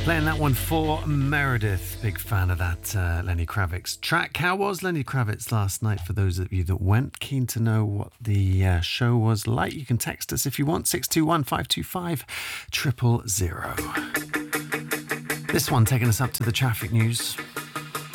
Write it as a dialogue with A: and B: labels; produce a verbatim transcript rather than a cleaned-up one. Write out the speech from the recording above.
A: Playing that one for Meredith. Big fan of that uh, Lenny Kravitz track. How was Lenny Kravitz last night for those of you that went? Keen to know what the uh, show was like. You can text us if you want. six two one, five two five, zero zero zero. This one taking us up to the traffic news.